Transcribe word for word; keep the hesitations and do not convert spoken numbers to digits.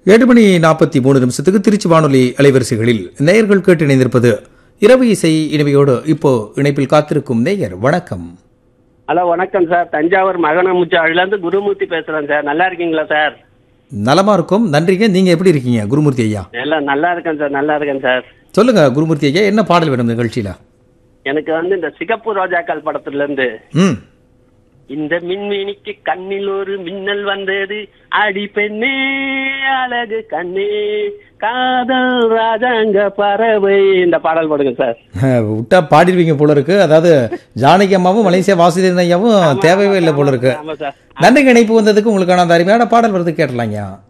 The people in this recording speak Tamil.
ஏழு மணி நாற்பத்தி மூணு நிமிஷத்துக்கு திருச்சி வானொலி அலைவரிசைகளில் நேயர்கள் கேட்டு இணைந்திருப்பது இரவு இசை இனிமையோடு. இப்போ இணைப்பில் காத்திருக்கும் நேயர் வணக்கம். ஹலோ வணக்கம் சார். தஞ்சாவூர் மகனமுச்சாவிலேருந்து குருமூர்த்தி பேசுறேன் சார். நல்லா இருக்கீங்களா சார்? நலமா இருக்கும், நன்றிங்க. நீங்க எப்படி இருக்கீங்க குருமூர்த்தி ஐயா? எல்லாம் நல்லா இருக்கேன் சார். நல்லா இருக்கேன் சார். சொல்லுங்க குருமூர்த்தி ஐயா, என்ன பாடல் வேணும் நிகழ்ச்சியில? எனக்கு வந்து இந்த சிகப்பு ரோஜாக்கள் படத்துல இருந்து ம் இந்த மின்மினிக்கு கண்ணில் ஒரு மின்னல் வந்தது, அடி பெண்ணே அழகு கண்ணே காதல் ராஜாங்க பறவை, இந்த பாடல் போடுங்க சார். விட்டா பாடிடுவீங்க போல இருக்கு. அதாவது ஜானகி அம்மாவும் மலேசியா வாசுதேவன் ஐயாவும் தேவையே இல்லை போல இருக்கு. ஆமா சார். நன்றி. இணைப்பு வந்ததுக்கு உங்களுக்கான அந்த அருமையான பாடல் வருது, கேட்டலாங்க.